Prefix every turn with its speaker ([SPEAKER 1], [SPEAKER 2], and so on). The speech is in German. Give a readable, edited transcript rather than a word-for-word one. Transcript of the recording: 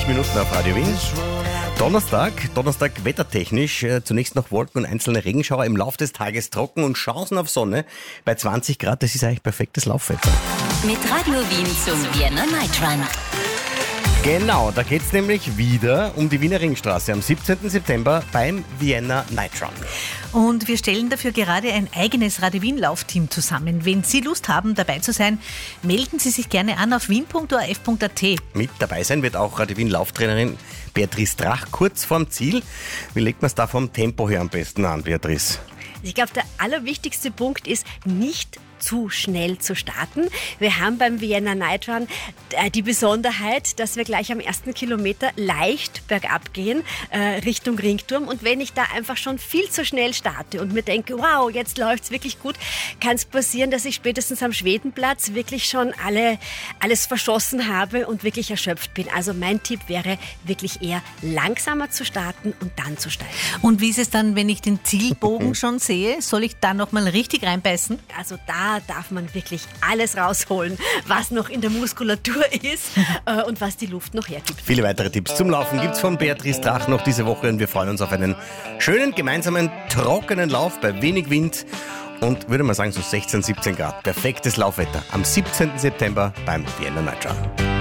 [SPEAKER 1] Minuten auf Radio Wien. Donnerstag wettertechnisch, zunächst noch Wolken und einzelne Regenschauer, im Laufe des Tages trocken und Chancen auf Sonne bei 20 Grad. Das ist eigentlich perfektes Laufwetter.
[SPEAKER 2] Mit Radio Wien zum Vienna Night Run.
[SPEAKER 1] Genau, da geht's nämlich wieder um die Wiener Ringstraße am 17. September beim Vienna Night Run.
[SPEAKER 3] Und wir stellen dafür gerade ein eigenes Radio Wien Laufteam zusammen. Wenn Sie Lust haben, dabei zu sein, melden Sie sich gerne an auf wien.orf.at.
[SPEAKER 1] Mit dabei sein wird auch Radio Wien Lauftrainerin Beatrice Drach kurz vorm Ziel. Wie legt man es da vom Tempo her am besten an, Beatrice?
[SPEAKER 4] Ich glaube, der allerwichtigste Punkt ist, nicht zu schnell zu starten. Wir haben beim Vienna Night Run die Besonderheit, dass wir gleich am ersten Kilometer leicht bergab gehen, Richtung Ringturm. Und wenn ich da einfach schon viel zu schnell starte und mir denke, wow, jetzt läuft's wirklich gut, kann es passieren, dass ich spätestens am Schwedenplatz wirklich schon alles verschossen habe und wirklich erschöpft bin. Also mein Tipp wäre, wirklich eher langsamer zu starten und dann zu steigen.
[SPEAKER 3] Und wie ist es dann, wenn ich den Zielbogen schon sehe? Soll ich da nochmal richtig reinbeißen?
[SPEAKER 4] Also da darf man wirklich alles rausholen, was noch in der Muskulatur ist und was die Luft noch hergibt.
[SPEAKER 1] Viele weitere Tipps zum Laufen gibt's von Beatrice Drach noch diese Woche und wir freuen uns auf einen schönen, gemeinsamen, trockenen Lauf bei wenig Wind und würde mal sagen so 16, 17 Grad. Perfektes Laufwetter am 17. September beim Vienna Night Run.